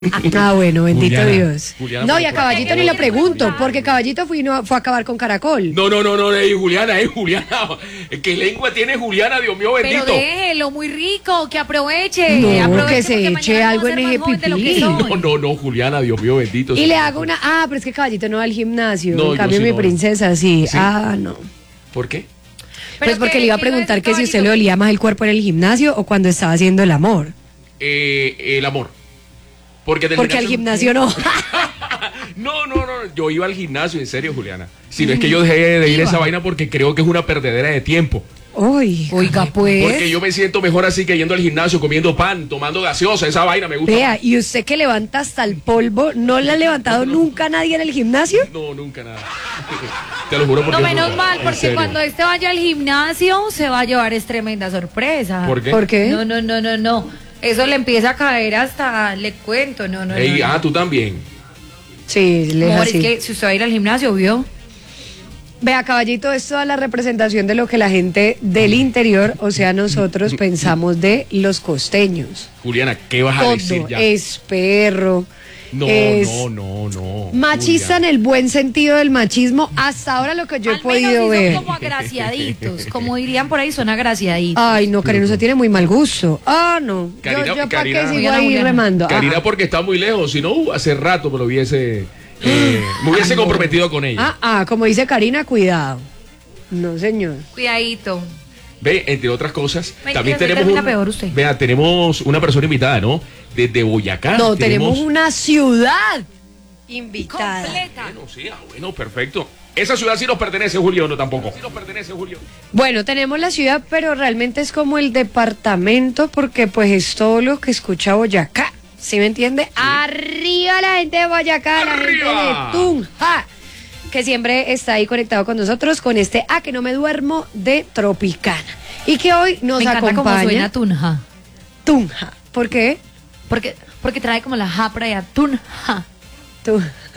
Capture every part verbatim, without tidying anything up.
Ah, bueno, bendito Juliana, Dios. Juliana, No, por- y a Caballito ni lo pregunto, porque Caballito fui, no, fue a acabar con Caracol. No, no, no, no, es Juliana, es Juliana. ¿Qué lengua tiene Juliana, Dios mío Pero bendito? déjelo, muy rico, que aproveche. No, aproveche que se porque eche mañana algo vamos a ser en más ese jóvenes de lo que pipí. soy. No, no, no, Juliana, Dios mío bendito. Y le hago una. Ah, pero es que Caballito no va al gimnasio. No, en yo cambio, sí mi no. princesa sí. ¿Sí? Ah, no. ¿Por qué? Pues Pero porque que- le iba a que iba a preguntar decir que si usted le Caballito. olía más el cuerpo en el gimnasio o cuando estaba haciendo el amor. Eh, el amor. Porque, del Porque al gimnasio no. No, no, no, yo iba al gimnasio, en serio, Juliana. Si no es que yo dejé de ir a esa vaina porque creo que es una perdedera de tiempo. Uy. Oiga, pues. Porque yo me siento mejor así que yendo al gimnasio, comiendo pan, tomando gaseosa, esa vaina me gusta. Vea, y usted que levanta hasta el polvo, ¿no le ha levantado nunca a nadie en el gimnasio? No, nunca nada. Te lo juro porque... No, menos mal, en porque serio. cuando este vaya al gimnasio se va a llevar es tremenda sorpresa. ¿Por qué? ¿Por qué? No, no, no, no, no. Eso le empieza a caer hasta, le cuento, no, no, Ey, no. no. ah, tú también. Sí, le es Amor, es así. que si usted va a ir al gimnasio, ¿vio? Vea, Caballito, es toda la representación de lo que la gente del interior, o sea, nosotros pensamos de los costeños. Juliana, ¿qué vas a decir Todo ya? es perro. No, es no, no, no. machista en Juliana. el buen sentido del machismo, hasta ahora lo que yo he Al podido menos sí ver. son como agraciaditos, como dirían por ahí, son agraciaditos. Ay, no, Karina, usted tiene muy mal gusto. Ah, no. Karina- yo yo para qué Karina- sigo Juliana, ahí Juliana. remando. Karina Ajá. porque está muy lejos, si no, uh, hace rato me lo hubiese... eh, me hubiese comprometido con ella. Ah, ah, como dice Karina, cuidado. No, señor. Cuidadito. Ve, entre otras cosas, Mentira, también se tenemos termina un- peor usted. Vea, tenemos una persona invitada, ¿no? Desde Boyacá. No, tenemos una ciudad invitada. Completa. Bueno, sí, ah, bueno, perfecto. Esa ciudad sí nos pertenece, Julio, no tampoco. Sí nos pertenece, Julio. Bueno, tenemos la ciudad, pero realmente es como el departamento, porque pues es todo lo que escucha Boyacá. ¿Sí me entiende? Arriba la gente de Boyacá, la gente ¡Arriba! de Tunja, que siempre está ahí conectado con nosotros con este A que no me duermo de Tropicana. Y que hoy nos Me encanta cómo acompaña suena Tunja. Tunja. ¿Por qué? Porque, porque trae como la japra y a Tunja. Tú.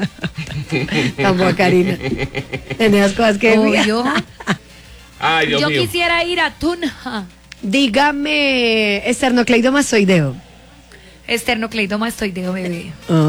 Tampoco, Karina. Tenés cosas que decir. Obvio. Ay, Dios Yo mío. quisiera ir a Tunja. Dígame, esternocleidomastoideo. Esternocleidomastoideo, bebé.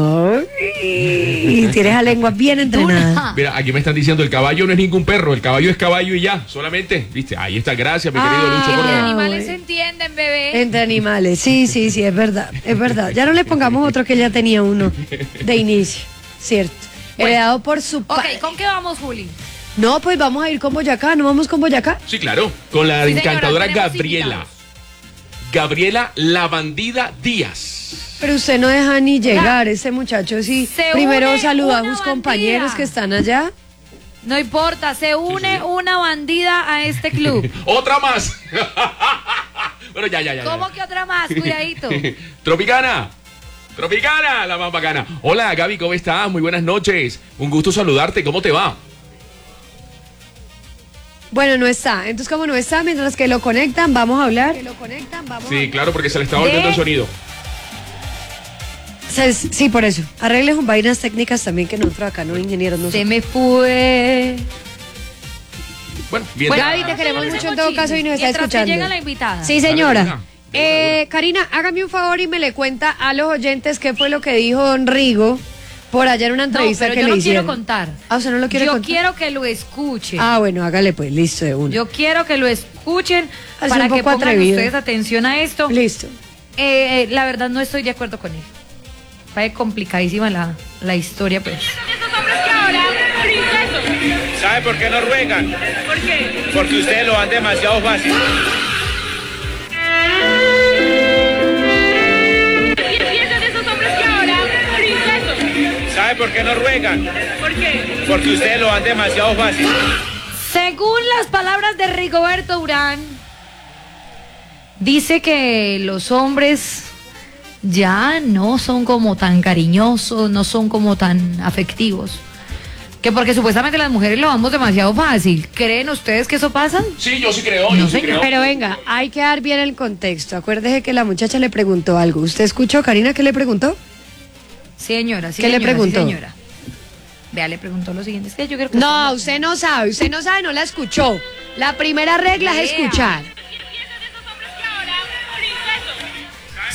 Ay, tienes la lengua bien entrenada. Tunja. Mira, aquí me están diciendo, el caballo no es ningún perro, el caballo es caballo y ya, solamente, viste, ahí está, gracias, mi querido Ah, Lucho Los Córdoba. animales bueno. se entienden, bebé. Entre animales, sí, sí, sí, es verdad, es verdad. Ya no le pongamos otro que ya tenía uno de inicio, cierto. Heredado por su Ok, padre. ¿con qué vamos, Juli? No, pues vamos a ir con Boyacá, ¿no vamos con Boyacá? Sí, claro, con la Sí, señora, encantadora tenemos Gabriela. invitados. Gabriela La Bandida Díaz. Pero usted no deja ni llegar, ese muchacho sí. Se Primero une saluda a una sus compañeros bandida. que están allá. No importa, se une sí. una bandida a este club. Otra más. Bueno, ya, ya, ya. ya. ¿Cómo que otra más? Cuidadito. Tropicana. Tropicana, la más bacana. Hola, Gaby, ¿cómo estás? Muy buenas noches. Un gusto saludarte. ¿Cómo te va? Bueno, no está. Entonces, como no está, mientras que lo conectan, vamos a hablar. Que lo conectan, vamos Sí, claro, porque se le está volviendo De- el sonido. Sí, por eso. Arregles con vainas técnicas también que nosotros acá, no ingenieros, no Se somos. me fue. Bueno, bien. Bueno, ya. Gaby, te queremos Hacemos mucho en todo chismes. caso y nos está Mientras que escuchando. llega la invitada. Sí, Dale, señora. de una, de una, Eh, Karina, hágame un favor y me le cuenta a los oyentes qué fue lo que dijo Don Rigo por allá en una No, entrevista pero que yo le no hicieron. quiero contar. Ah, ¿usted no lo quiere Yo contar? quiero que lo escuchen. Ah, bueno, hágale pues, listo de una. Yo quiero que lo escuchen Es para un que poco pongan atrevido. ustedes atención a esto. Listo. Eh, eh, la verdad no estoy de acuerdo con él. Fue complicadísima la, la historia, pues. ¿Sabe por qué no ruegan? ¿Por qué? Porque ustedes lo dan demasiado fácil. Piensan esos hombres que ahora, princesos. ¿Sabe por qué no ruegan? ¿Por qué? Porque ustedes lo dan demasiado fácil. Según las palabras de Rigoberto Urán, dice que los hombres ya no son como tan cariñosos, no son como tan afectivos. Que porque supuestamente las mujeres lo damos demasiado fácil. ¿Creen ustedes que eso pasa? Sí, yo sí creo, No, yo sí señor. creo. Pero venga, hay que dar bien el contexto. Acuérdese que la muchacha le preguntó algo. ¿Usted escuchó, Karina, qué le preguntó? Señora, sí, ¿Qué le señora, sí, preguntó? señora. Vea, le preguntó lo siguiente. Es que yo creo que No, usted no sabe, usted no sabe, no la escuchó. La primera regla es Vea. escuchar. Piensan esos hombres que ahora, princesos.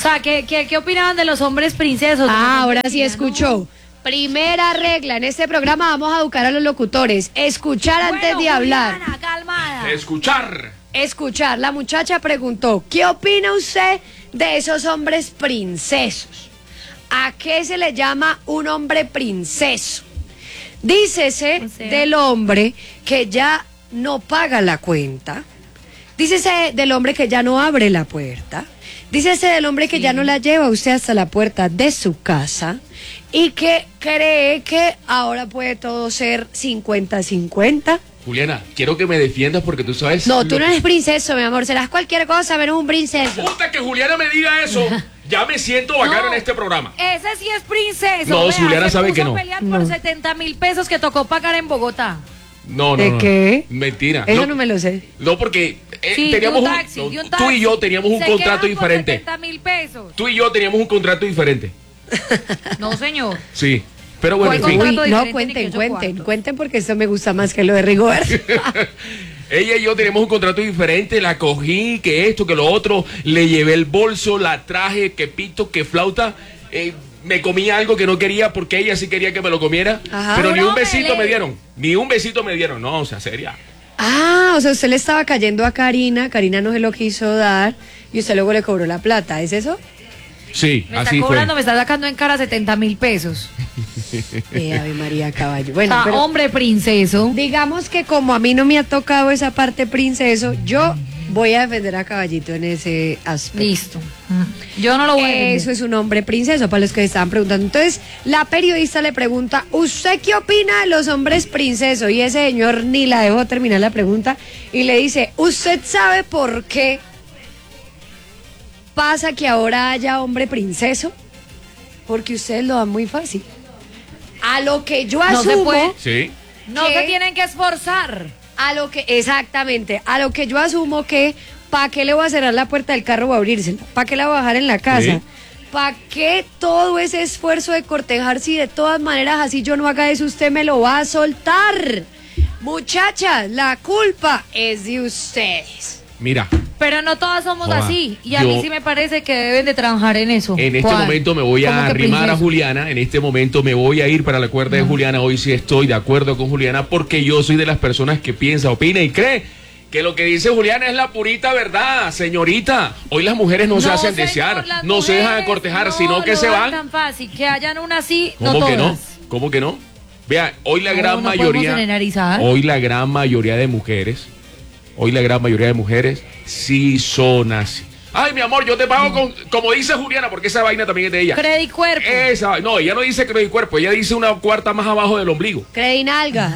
sea, ¿qué, qué, qué opinaban de los hombres princesos? Ah, ahora sí Mira, escuchó. ¿no? Primera regla, en este programa vamos a educar a los locutores. Escuchar antes Bueno, de hablar. Juliana, calmada. Escuchar. Escuchar. La muchacha preguntó, ¿qué opina usted de esos hombres princesos? ¿A qué se le llama un hombre princeso? Dícese O sea. del hombre que ya no paga la cuenta. Dícese del hombre que ya no abre la puerta. Dícese del hombre que ya no la lleva usted hasta la puerta de su casa y que cree que ahora puede todo ser cincuenta cincuenta. Juliana, quiero que me defiendas porque tú sabes... No, tú lo no que- eres princeso, mi amor. Serás cualquier cosa, menos un princeso. Puta que Juliana me diga eso. Ya me siento bacano No. en este programa. Ese sí es princeso. No, Vea, Juliana se sabe puso que a no. pelear por No. setenta mil pesos que tocó pagar en Bogotá. No, no, ¿De no. qué? Mentira. Eso no me lo sé. No, porque eh, Sí, teníamos de un, un taxi, no, de un tú y yo taxi. teníamos un Se contrato quedan por diferente. setenta mil pesos. Tú y yo teníamos un contrato diferente. No, señor. Sí. Pero bueno, ¿Cuál en fin. contrato? Uy, diferente no, cuenten, ni que ocho cuenten, cuartos. cuenten porque esto me gusta más que lo de Rigobert. Ella y yo teníamos un contrato diferente, la cogí, que esto, que lo otro, le llevé el bolso, la traje, que pito, que flauta, eh, me comí algo que no quería porque ella sí quería que me lo comiera, Ajá. pero ni un Bromele. besito me dieron, ni un besito me dieron, no, o sea, seria. Ah, o sea, usted le estaba cayendo a Karina, Karina no se lo quiso dar y usted luego le cobró la plata, ¿es eso? Sí, Me está así fue. cobrando, me está sacando en cara setenta mil pesos. Eh, Ave María Caballo. O Bueno, sea, pero hombre princeso. digamos que como a mí no me ha tocado esa parte princeso, yo voy a defender a Caballito en ese aspecto. Listo. Mm. Yo no lo voy a defender. Eso es un hombre princeso, para los que estaban preguntando. Entonces, la periodista le pregunta, ¿usted qué opina de los hombres princesos? Y ese señor ni la dejó terminar la pregunta y le dice, ¿usted sabe por qué pasa que ahora haya hombre princeso? Porque ustedes lo dan muy fácil. A lo que yo No se asumo... puede. Sí. No ¿Qué? se tienen que esforzar. A lo que, exactamente, a lo que yo asumo que, ¿para qué le voy a cerrar la puerta del carro o abrírsela? ¿Para qué la voy a bajar en la casa? Sí. ¿Para qué todo ese esfuerzo de cortejar si de todas maneras así yo no haga eso, usted me lo va a soltar? Muchachas, la culpa es de ustedes. Mira, Pero no todas somos Joda, así. Y a yo- mí sí me parece que deben de trabajar en eso. en este ¿Cuál? momento me voy ¿Cómo a que arrimar a princeso? Juliana, en este momento me voy a ir para la cuerda de Juliana, hoy sí estoy de acuerdo con Juliana porque yo soy de las personas que piensa, opina y cree que lo que dice Juliana es la purita verdad, señorita. Hoy las mujeres no, se No, hacen señor, desear, las no se dejan mujeres cortejar, no sino que lo se dan van. tan fácil, que hayan una así, no ¿Cómo que no? todas. ¿Cómo que no? Vea, hoy la No, gran no podemos mayoría, generalizar. hoy la gran mayoría de mujeres, hoy la gran mayoría de mujeres sí son así. Ay, mi amor, yo te pago con, como dice Juliana, porque esa vaina también es de ella. Credit cuerpo. Esa, no, ella no dice que no hay cuerpo, ella dice una cuarta más abajo del ombligo. Credinalga.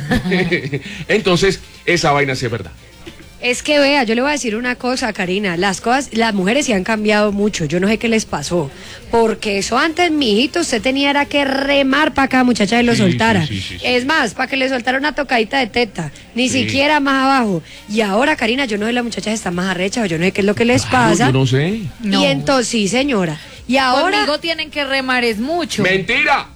Entonces, esa vaina sí es verdad. Es que vea, yo le voy a decir una cosa, Karina, las cosas, las mujeres sí han cambiado mucho, yo no sé qué les pasó, porque eso antes, mijito, usted tenía era que remar para que la muchacha lo Sí, soltara. sí, sí, sí, sí. Es más, para que le soltara una tocadita de teta, ni Sí. siquiera más abajo. Y ahora, Karina, yo no sé, las muchachas están más arrechas, o yo no sé qué es lo que les Claro, pasa. yo no sé. No. Y entonces, sí, señora. Y ahora, Conmigo tienen que remar es mucho. Mentira.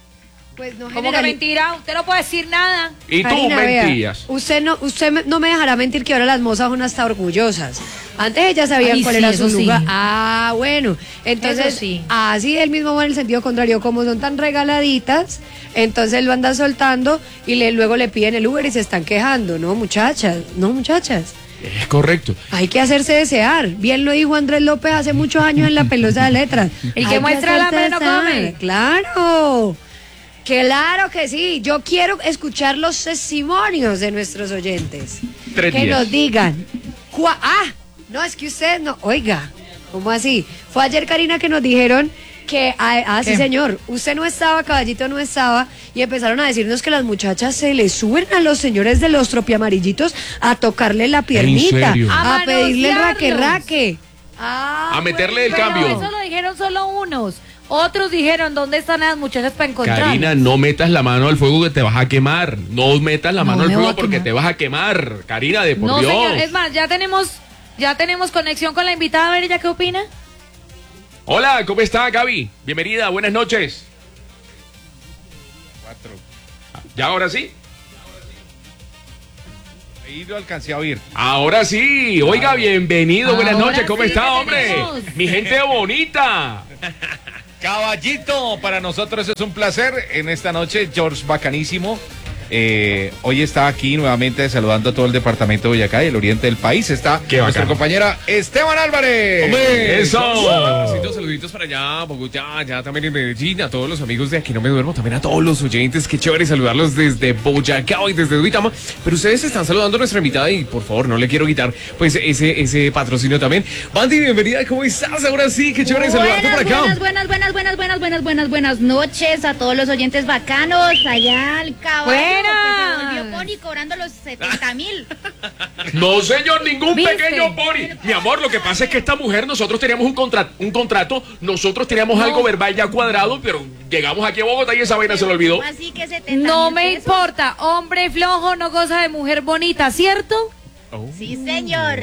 pues no ¿Cómo que generali- mentira? Usted no puede decir nada. Y tú Karina, vea, mentías. usted no, usted me- no me dejará mentir que ahora las mozas son hasta orgullosas. Antes ellas sabían Ay, cuál sí, era eso su sí. lugar. Ah, bueno. Entonces, Eso sí. así del mismo modo en el sentido contrario, como son tan regaladitas, entonces lo andan soltando y le, luego le piden el Uber y se están quejando. No, muchachas, no, muchachas. Es correcto. Hay que hacerse desear. Bien lo dijo Andrés López hace muchos años en la pelosa de letras. El que Hay muestra el hacerse hambre no desear. come. Claro. Claro que sí. Yo quiero escuchar los testimonios de nuestros oyentes. Tres que días. nos digan. cua- Ah, no, es que usted no. Oiga, ¿cómo así? Fue ayer, Karina, que nos dijeron que, ah, ah, sí, ¿Qué? señor, usted no estaba, Caballito no estaba, y empezaron a decirnos que las muchachas se le suben a los señores de los tropiamarillitos a tocarle la piernita, serio? a, A pedirle el raque manosearlos. raque. Ah, A meterle el Pero cambio. eso lo dijeron solo unos. Otros dijeron, ¿dónde están las muchachas para encontrar? Karina, no metas la mano al fuego que te vas a quemar. No metas la No mano al me voy fuego a porque quemar. te vas a quemar. Karina, de por No, Dios. señor, es más, ya tenemos, ya tenemos conexión con la invitada, a ver ella qué opina. Hola, ¿cómo está, Gaby? Bienvenida, buenas noches. ¿Ya ahora sí? Ahí lo alcancé a oír. Ahora sí, oiga, bienvenido, buenas Ahora noches, ¿cómo sí está, te hombre? tenemos. Mi gente bonita. Caballito, para nosotros es un placer en esta noche, George Bacanísimo. Eh, hoy está aquí nuevamente saludando a todo el departamento de Boyacá y el oriente del país. Está Qué nuestra bacano. compañera Esteban Álvarez. ¡Hombre! ¡Eso! Saluditos, saluditos para allá, Bogotá, allá también en Medellín, a todos los amigos de Aquí No Me Duermo, también a todos los oyentes, qué chévere saludarlos desde Boyacá y desde Duitama, pero ustedes están saludando a nuestra invitada y por favor no le quiero quitar pues ese, ese patrocinio también. Bandy, bienvenida, ¿cómo estás? Ahora sí, qué chévere saludarte por acá. Buenas, buenas, buenas, buenas, buenas, buenas, buenas, buenas noches a todos los oyentes bacanos allá al caballo. Buena. Que se volvió Pony cobrando los setenta mil. No, señor, ningún ¿Viste? pequeño pony. Mi amor, lo que pasa es que esta mujer, nosotros teníamos un, contra- un contrato, nosotros teníamos algo verbal ya cuadrado, pero llegamos aquí a Bogotá y esa vaina se lo olvidó. Así que setenta No mil me pesos. importa, hombre flojo no goza de mujer bonita, ¿cierto? Sí, señor.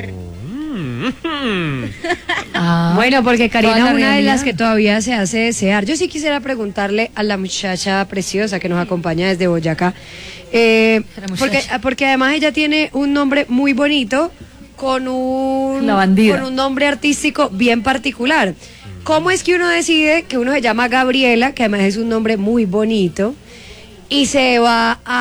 Ah, Bueno, porque Karina toda es la una de realidad. las que todavía se hace desear. Yo sí quisiera preguntarle a la muchacha preciosa que nos acompaña desde Boyacá, eh, La muchacha. porque, porque además ella tiene un nombre muy bonito con un, La bandida. con un nombre artístico bien particular. ¿Cómo es que uno decide que uno se llama Gabriela, que además es un nombre muy bonito, y se va a